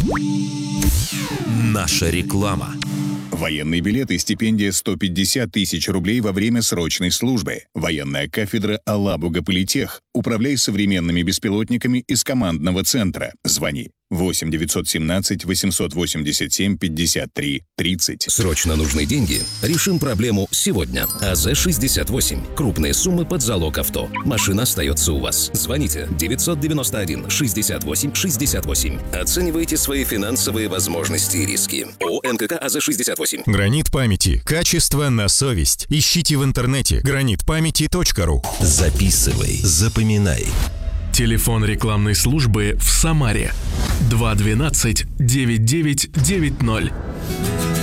Наша реклама. Военные билеты, стипендия 150 тысяч рублей во время срочной службы. Военная кафедра Алабуга-Политех. Управляй современными беспилотниками из командного центра. Звони 8 917 887 53 30. Срочно нужны деньги? Решим проблему сегодня. АЗ-68. Крупные суммы под залог авто. Машина остается у вас. Звоните 991 68 68. Оценивайте свои финансовые возможности и риски. ООО НКК АЗ-68. Гранит памяти. Качество на совесть. Ищите в интернете granitpamяти.ру. Записывай, запоминай. Телефон рекламной службы в Самаре 212 9990.